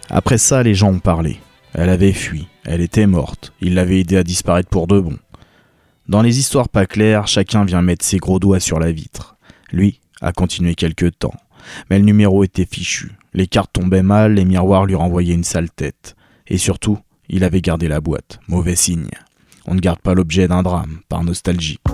Après ça, les gens ont parlé. Elle avait fui, elle était morte, il l'avait aidée à disparaître pour de bon. Dans les histoires pas claires, chacun vient mettre ses gros doigts sur la vitre. Lui a continué quelque temps, mais le numéro était fichu. Les cartes tombaient mal, les miroirs lui renvoyaient une sale tête. Et surtout, il avait gardé la boîte. Mauvais signe. On ne garde pas l'objet d'un drame, par nostalgie.